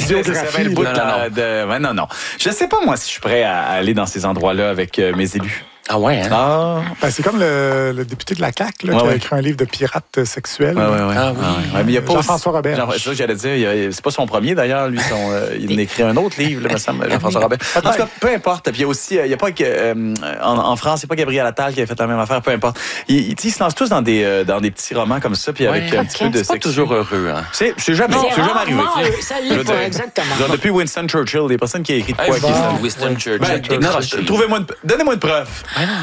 serait le bout non. Je sais pas, moi, si je suis prêt à aller dans ces endroits-là avec mes élus. Ah ouais, hein? Ah. Ben, c'est comme le député de la CAQ qui a écrit un livre de pirates sexuels. Ah, oui. Mais il y a pas Jean-François Robert. C'est ça que j'allais dire. C'est pas son premier, d'ailleurs. Lui, il a écrit un autre livre, là, me semble, Jean-François Robert. En tout cas, peu importe. Puis il y a aussi, il y a pas en France, c'est pas Gabriel Attal qui a fait la même affaire, peu importe. Ils se lancent tous dans des petits romans comme ça, puis avec un petit peu de sexe. C'est pas toujours heureux, hein? C'est jamais arrivé. Ça l'est pas, exactement. Depuis Winston Churchill, des personnes qui ont écrit de quoi Winston Churchill, décroché. Donnez-moi une preuve.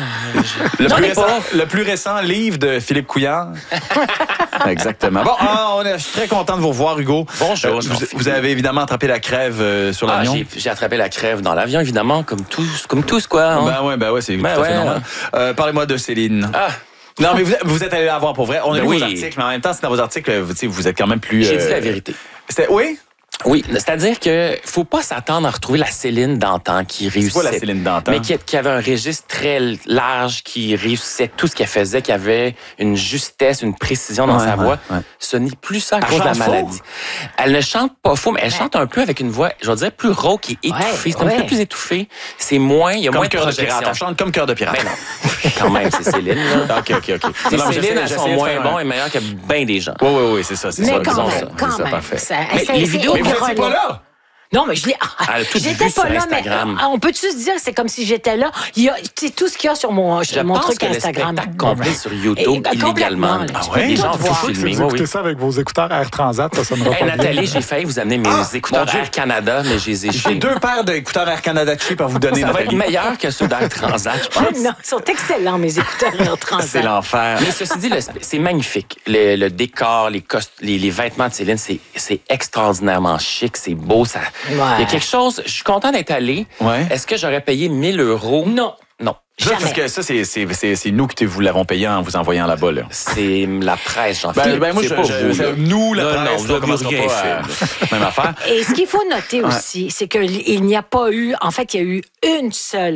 Le plus récent livre de Philippe Couillard. Exactement. Bon, je suis très content de vous revoir, Hugo. Bonjour. Vous avez évidemment attrapé la crève sur l'avion. J'ai attrapé la crève dans l'avion, évidemment, comme tous, quoi. Hein? Ben ouais, c'est tout à fait normal. Parlez-moi de Céline. Non, mais vous êtes allé la voir pour vrai. On a lu vos articles, mais en même temps, c'est dans vos articles, vous êtes quand même plus... J'ai dit la vérité. Oui? Oui, c'est-à-dire que faut pas s'attendre à retrouver la Céline d'antan qui réussissait. C'est quoi la Céline d'antan? Mais qui avait un registre très large, qui réussissait tout ce qu'elle faisait, qui avait une justesse, une précision dans sa voix. Ouais. Ce n'est plus ça à cause de la maladie. Elle ne chante pas faux, mais elle chante un peu avec une voix, je dirais, plus rauque et étouffée. C'est un peu plus étouffé. C'est moins, il y a moins de projection. Elle chante comme Cœur de pirate. Ben non. Quand même, c'est Céline. Là. OK. Céline, elles sont moins bons et meilleurs que bien des gens. Oui, c'est ça. Mais quand même. Parfait. Les vidéos, vous n'étiez pas là? Non, mais je l'ai. J'étais pas là, mais on peut-tu se dire, c'est comme si j'étais là. Il y a tout ce qu'il y a sur mon truc Instagram. Je pense que complet sur YouTube illégalement. Les gens vont filmer. Vous écoutez ça avec vos écouteurs Air Transat, ça sonnera pas bien. Nathalie, j'ai failli vous amener mes écouteurs Air Canada, mais j'ai J'ai 2 paires d'écouteurs Air Canada cheap à vous donner, Ça va Nathalie. être meilleur que ceux d'Air Transat, je pense. Non, ils sont excellents, mes écouteurs Air Transat. C'est l'enfer. Mais ceci dit, c'est magnifique. Le décor, les vêtements de Céline, c'est extraordinairement chic, c'est beau. Il y a quelque chose. Je suis content d'être allé. Ouais. Est-ce que j'aurais payé 1 000 €? Non. Parce que ça, c'est nous qui vous l'avons payé en vous envoyant là-bas. Là. C'est la presse, Jean-Philippe. Moi, nous, la presse, vous n'avez rien fait. Même affaire. Et ce qu'il faut noter aussi, c'est qu'il n'y a pas eu... En fait, il y a eu une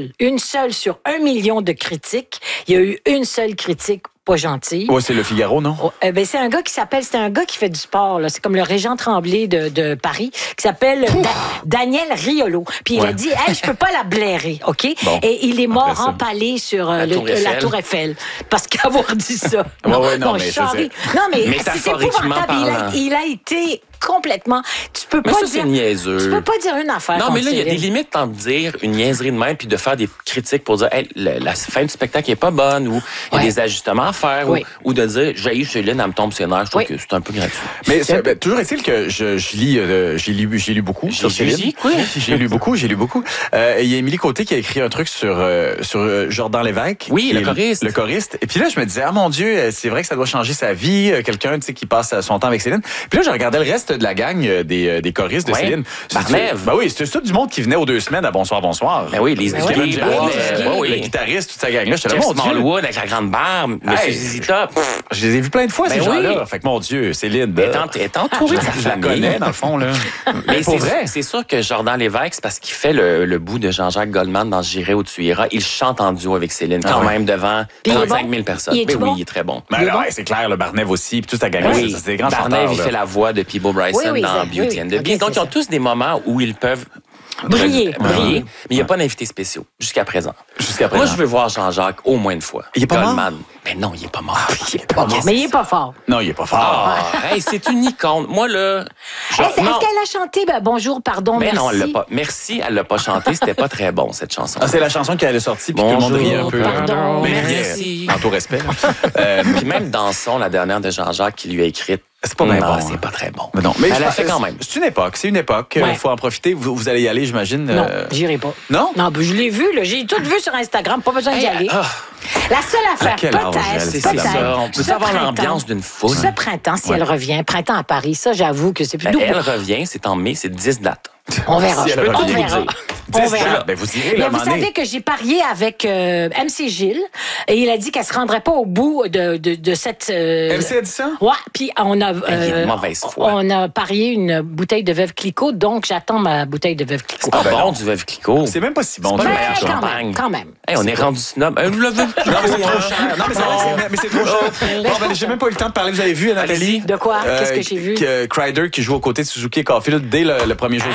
seule sur 1 million de critiques. Il y a eu une seule critique pas gentille. Oui, c'est Le Figaro, non? C'est un gars c'est un gars qui fait du sport, là. C'est comme le Régent Tremblay de Paris, qui s'appelle Daniel Riolo. Puis il a dit, je peux pas la blairer, OK? Bon, et il est mort empalé sur la Tour Eiffel. Parce qu'avoir dit ça. Non, mais c'est épouvantable. Il a été complètement... Tu peux pas dire niaiseux. Tu peux pas dire une affaire. Non, mais là, il y a des limites entre dire une niaiserie de même puis de faire des critiques pour dire la fin du spectacle est pas bonne ou il y a des ajustements à faire ou de dire j'ai eu Céline, elle me tombe sur les nerfs. Je trouve que c'est un peu gratuit. Mais toujours est-il que j'ai lu beaucoup sur Céline. J'ai lu beaucoup. Il y a Émilie Côté qui a écrit un truc sur Jordan Lévesque. Oui, le choriste. Le choriste. Et puis là, je me disais, mon Dieu, c'est vrai que ça doit changer sa vie, quelqu'un qui passe son temps avec Céline. Puis là, je regardais le reste de la gang des choristes de Céline. Barnève. Oui, c'était tout du monde qui venait aux 2 semaines à Bonsoir. Ben oui, les le guitariste, toute sa gang-là. J'étais là, mon Dieu. Smallwood avec la grande barbe, Monsieur Zizi Top. Je les ai vus plein de fois, ces gens-là. Fait que, mon Dieu, Céline. Elle est entourée de sa famille. Je la connais, dans le fond, là. Mais pour vrai, c'est sûr que Jordan Lévesque, c'est parce qu'il fait le bout de Jean-Jacques Goldman dans J'irai où tu iras. Il chante en duo avec Céline, quand même, devant 35 000 personnes. Oui, il est très bon. C'est clair, le Barnève aussi, puis toute sa gang-là. Oui, Barnève, il fait la voix de Peabo Bryson dans Beauty and the Beast. Donc, ils ont tous des moments où ils peuvent briller. Mais il n'y a pas d'invités spéciaux jusqu'à présent. Moi, je veux voir Jean-Jacques au moins une fois. Il est pas Goldman. mort? Mais non, il est pas mort. Mais il est pas fort. Non, il est pas fort. C'est une icône. Moi, là... Est-ce qu'elle a chanté Bonjour, pardon, merci? Mais non, elle l'a pas. Merci, elle l'a pas chanté. C'était pas très bon, cette chanson. C'est la chanson qui allait sortir, puis tout le monde riait un peu. Pardon, merci. En tout respect. Puis même Dansons, la dernière de Jean-Jacques, qui lui a écrite, c'est pas bien bon. C'est pas très bon. Mais non, mais elle a fait quand même. C'est une époque. Il faut en profiter. Vous allez y aller, j'imagine. Non, j'irai pas. Non? Non, je l'ai vu, là. J'ai tout vu sur Instagram. Pas besoin d'y aller. La seule affaire, peut-être. On peut avoir l'ambiance d'une foule. Ce printemps, si elle revient, printemps à Paris, ça, j'avoue que c'est plus doux. Elle revient, c'est en mai, c'est 10 dates. On verra. Si On verra. On verra. Ben, vous irez, là, vous savez que j'ai parié avec MC Gilles et il a dit qu'elle se rendrait pas au bout de cette... MC a dit ça? Ouais, puis on a... mauvaise foi. On a parié une bouteille de Veuve Clicquot, donc j'attends ma bouteille de Veuve Clicquot. C'est pas bon du Veuve Clicquot. C'est même pas si bon. C'est pas le meilleur champagne. Quand même. On est rendu snob. Le Veuve Clicquot. Non, mais c'est trop cher. Non, mais c'est trop cher. Bon, j'ai même pas eu le temps de parler. Vous avez vu, Nathalie? De quoi? Qu'est-ce que j'ai vu? Crider qui joue aux côtés de Suzuki et Caulfield dès le premier jour